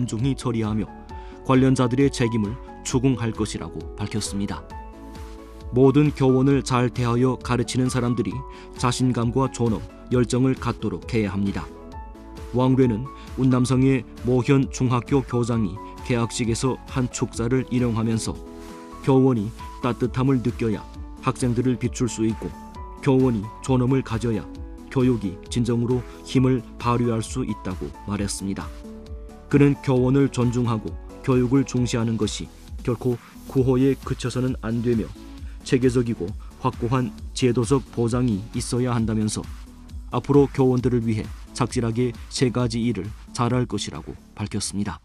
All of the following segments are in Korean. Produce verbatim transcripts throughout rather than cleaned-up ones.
엄중히 처리하며 관련자들의 책임을 추궁할 것이라고 밝혔습니다. 모든 교원을 잘 대하여 가르치는 사람들이 자신감과 존엄, 열정을 갖도록 해야 합니다. 왕뢰는 운남성의 모현 중학교 교장이 개학식에서 한 축사를 인용하면서 교원이 따뜻함을 느껴야 학생들을 비출 수 있고 교원이 존엄을 가져야 교육이 진정으로 힘을 발휘할 수 있다고 말했습니다. 그는 교원을 존중하고 교육을 중시하는 것이 결코 구호에 그쳐서는 안 되며 체계적이고 확고한 제도적 보장이 있어야 한다면서 앞으로 교원들을 위해 착실하게 세 가지 일을 잘할 것이라고 밝혔습니다.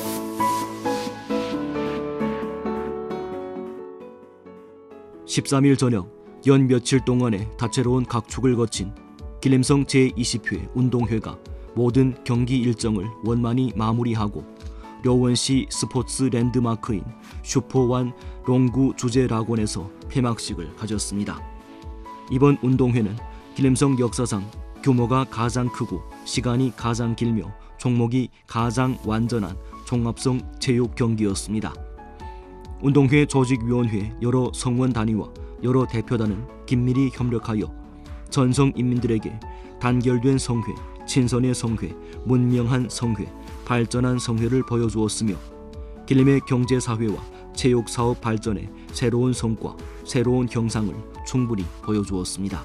십삼 일 저녁 연 며칠 동안의 다채로운 각축을 거친 길림성 제이십 회 운동회가 모든 경기 일정을 원만히 마무리하고 려원시 스포츠 랜드마크인 슈퍼원 롱구 주제락원에서 폐막식을 가졌습니다. 이번 운동회는 길림성 역사상 규모가 가장 크고 시간이 가장 길며 종목이 가장 완전한 종합성 체육 경기였습니다. 운동회 조직위원회 여러 성원 단위와 여러 대표단은 긴밀히 협력하여 전성 인민들에게 단결된 성회, 친선의 성회, 문명한 성회, 발전한 성회를 보여주었으며 길림의 경제사회와 체육사업 발전의 새로운 성과, 새로운 형상을 충분히 보여주었습니다.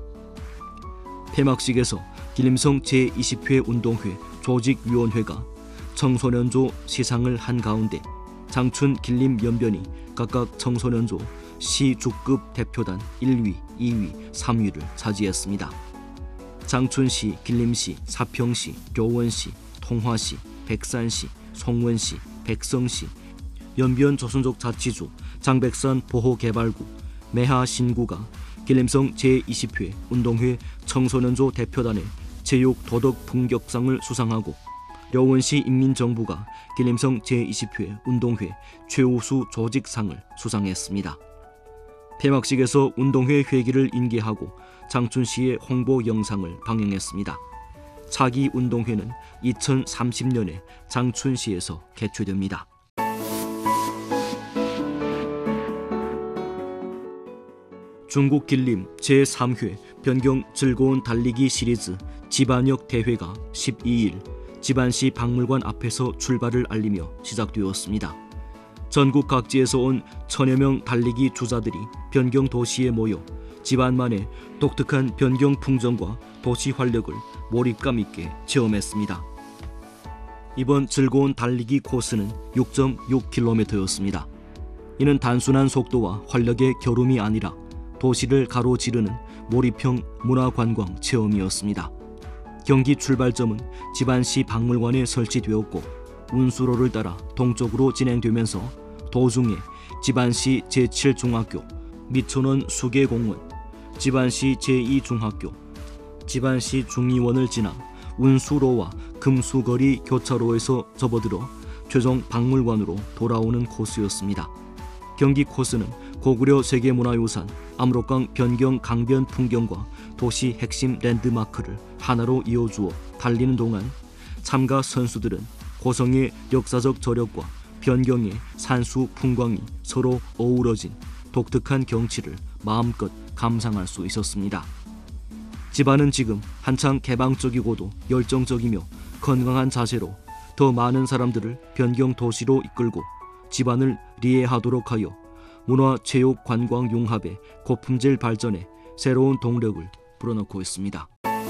폐막식에서 길림성 제이십 회 운동회 조직위원회가 청소년조 시상을 한 가운데 장춘 길림 연변이 각각 청소년조 시주급 대표단 일 위, 이 위, 삼 위를 차지했습니다. 장춘시, 길림시, 사평시, 려원시, 통화시, 백산시, 송원시, 백성시, 연변 조선족 자치주, 장백산 보호개발구, 매하 신구가 길림성 제이십 회 운동회 청소년조 대표단의 체육 도덕 풍격상을 수상하고 려원시 인민정부가 길림성 제이십 회 운동회 최우수 조직상을 수상했습니다. 폐막식에서 운동회 회기를 인계하고 장춘시의 홍보 영상을 방영했습니다. 차기 운동회는 이천삼십 년에 장춘시에서 개최됩니다. 중국 길림 제삼 회 변경 즐거운 달리기 시리즈 지반역 대회가 십이 일 지반시 박물관 앞에서 출발을 알리며 시작되었습니다. 전국 각지에서 온 천여 명 달리기 주자들이 변경 도시에 모여 지반만의 독특한 변경 풍정과 도시 활력을 몰입감 있게 체험했습니다. 이번 즐거운 달리기 코스는 육 점 육 킬로미터였습니다. 이는 단순한 속도와 활력의 겨룸이 아니라 도시를 가로지르는 몰입형 문화관광 체험이었습니다. 경기 출발점은 지반시 박물관에 설치되었고 운수로를 따라 동쪽으로 진행되면서 도중에 지반시 제칠 중학교, 미촌원 수계공원, 지반시 제이 중학교, 지반시 중의원을 지나 운수로와 금수거리 교차로에서 접어들어 최종 박물관으로 돌아오는 코스였습니다. 경기 코스는 고구려 세계문화유산 압록강 변경 강변 풍경과 도시 핵심 랜드마크를 하나로 이어주어 달리는 동안 참가 선수들은 고성의 역사적 저력과 변경의 산수 풍광이 서로 어우러진 독특한 경치를 마음껏 감상할 수 있었습니다. 지반은 지금 한창 개방적이고도 열정적이며 건강한 자세로 더 많은 사람들을 변경 도시로 이끌고 지반을 리해하도록 하여 문화, 체육, 관광 융합의 고품질 발전에 새로운 동력을 불어넣고 있습니다.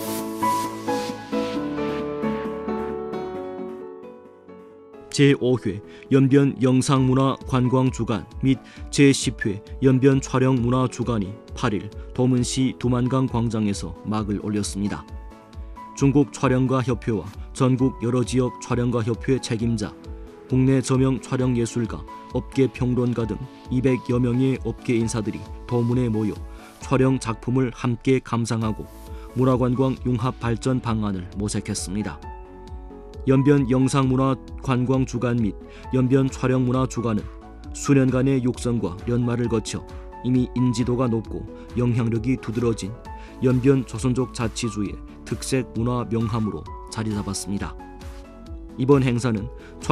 제오 회 연변 영상문화관광주간 및 제십 회 연변 촬영문화주간이 팔 일 도문시 두만강 광장에서 막을 올렸습니다. 중국 촬영가 협회와 전국 여러 지역 촬영가 협회 책임자, 국내 저명 촬영예술가, 업계평론가 등 이백여 명의 업계 인사들이 도문에 모여 촬영 작품을 함께 감상하고 문화관광 융합 발전 방안을 모색했습니다. 연변 영상문화관광주간 및 연변 촬영문화주간은 수년간의 육성과 연마를 거쳐 이미 인지도가 높고 영향력이 두드러진 연변 조선족 자치주의 특색 문화 명함으로 자리 잡았습니다. 이번 행사는